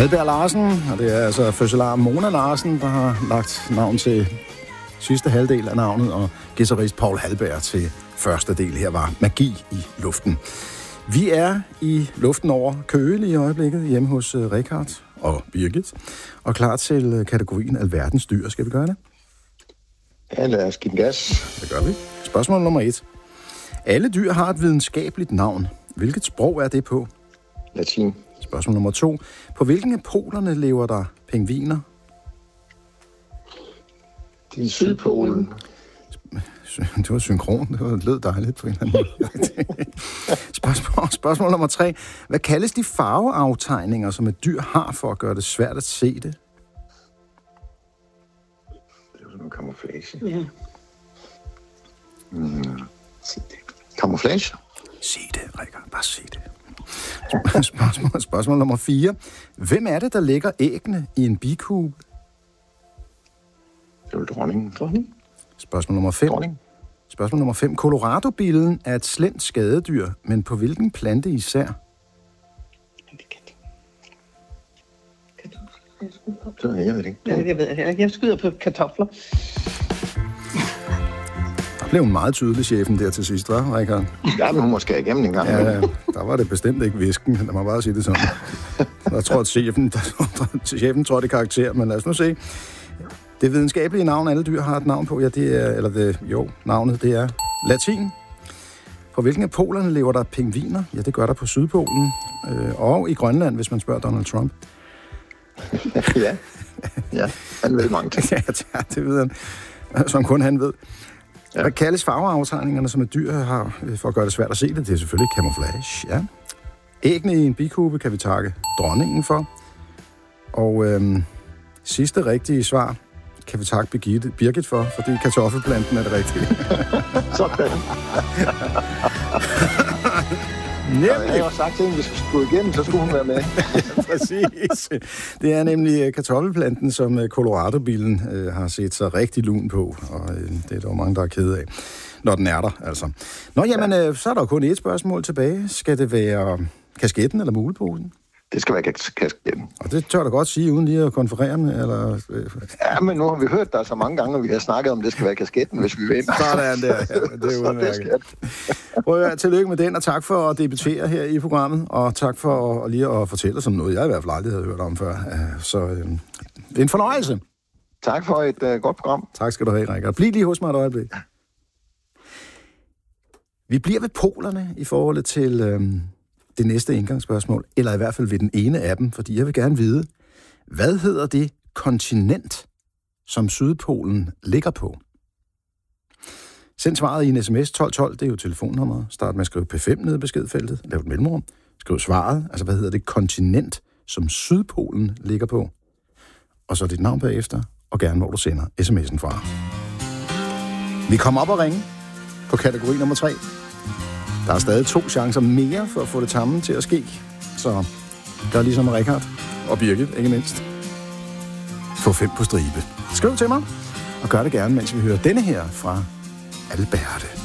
Halberg Larsen, og det er altså fødselar Mona Larsen, der har lagt navn til sidste halvdel af navnet, og guitarist Paul Halberg til første del. Her var Magi i luften. Vi er i luften over Køge i øjeblikket, hjemme hos Richard og Birgit, og klar til kategorien Alverdens dyr. Skal vi gøre det? Ja, lad os give den gas. Det gør vi. Spørgsmål nummer 1. Alle dyr har et videnskabeligt navn. Hvilket sprog er det på? Latin. Spørgsmål nummer 2. På hvilken af polerne lever der pingviner? Det er Sydpolen. Det var synkron. Det lød dejligt på en eller anden måde. Spørgsmål nummer 3. Hvad kaldes de farveaftegninger, som et dyr har for at gøre det svært at se det? Det er jo sådan en camouflage. Ja. Camouflage? Sig det, Richard. Bare sig det. Spørgsmål nummer 4. Hvem er det, der lægger æggene i en bikube? Det er jo dronningen. Spørgsmål nummer 5. Dronning. Spørgsmål nummer 5. Colorado-billen er et slemt skadedyr, men på hvilken plante især? Jeg ved det ikke. Ja, jeg ved det. Jeg skyder på kartofler. Der blev hun meget tydelig, chefen, der til sidst, hva', Richard? Ja, men hun må skære igennem en gang. Ja, der var det bestemt ikke visken. Lad mig bare sige det sådan. Jeg tror, at chefen tror, det er karakter, men lad os nu se. Det videnskabelige navn, alle dyr har et navn på, ja, det er, navnet, det er latin. På hvilken af polerne lever der pingviner? Ja, det gør der på Sydpolen. Og i Grønland, hvis man spørger Donald Trump. Ja, han ved mange ting. Ja, det ved han, som kun han ved. Ja. Hvad kaldes farveaftegningerne, som et dyr har for at gøre det svært at se det? Det er selvfølgelig camouflage, ja. Æggene i en bikube kan vi takke dronningen for. Og sidste rigtige svar kan vi takke Birgit for, fordi kartoffelplanten er det rigtige. Sådan. Jeg har sagt til hende, hvis vi skulle igennem, så skulle hun være med. Præcis. Det er nemlig kartoffelplanten, som Colorado-bilen har set sig rigtig lun på, og det er der jo mange, der er kede af, når den er der, altså. Nå, jamen, så er der jo kun et spørgsmål tilbage. Skal det være kasketten eller muleposen? Det skal være kasketten. Og det tør du godt sige, uden lige at konferere med, eller... Ja, men nu har vi hørt dig så mange gange, og vi har snakket om, det skal være kasketten, hvis vi vinder. Sådan der, ja, det er udmærket. Prøv at tillykke med den, og tak for at debutere her i programmet, og tak for lige at fortælle os om noget, jeg i hvert fald aldrig havde hørt om før. Så det er en fornøjelse. Tak for et godt program. Tak skal du have, Richard. Bliv lige hos mig et øjeblik. Vi bliver ved polerne i forhold til... det næste indgangsspørgsmål, eller i hvert fald ved den ene af dem, fordi jeg vil gerne vide, hvad hedder det kontinent, som Sydpolen ligger på? Send svaret i en sms 1212, det er jo telefonnummeret. Start med at skrive P5 nede i beskedfeltet, lav et mellemrum, skriv svaret, altså hvad hedder det kontinent, som Sydpolen ligger på? Og så dit navn bagefter, og gerne hvor du sender sms'en fra. Vi kommer op og ringe på kategori nummer 3. Der er stadig 2 chancer mere for at få det tamme til at ske. Så gør ligesom Richard og Birgit, ikke mindst. Få 5 på stribe. Skriv til mig, og gør det gerne, mens vi hører denne her fra Alberte.